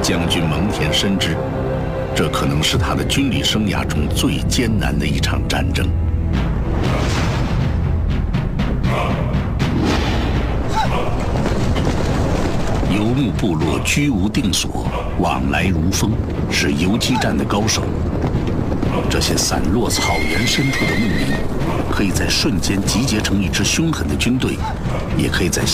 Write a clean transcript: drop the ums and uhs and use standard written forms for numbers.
将军蒙恬深知，这可能是他的军旅生涯中最艰难的一场战争。游牧部落居无定所，往来如风，是游击战的高手。这些散落草原深处的牧民，可以在瞬间集结成一支凶狠的军队，也可以在